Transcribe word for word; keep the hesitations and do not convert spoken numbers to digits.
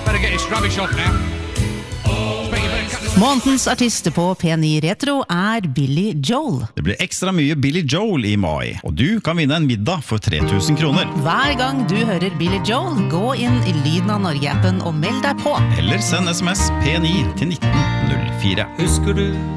Better get this rubbish off now. Månedens artist på P ni Retro er Billy Joel. Det blir ekstra mye Billy Joel i mai, og du kan vinne en middag for tre tusen kroner. Hver gang du hører Billy Joel, gå inn i Lyden av Norge-appen og meld deg på. Eller send sms P ni til nitten null fire. Husker du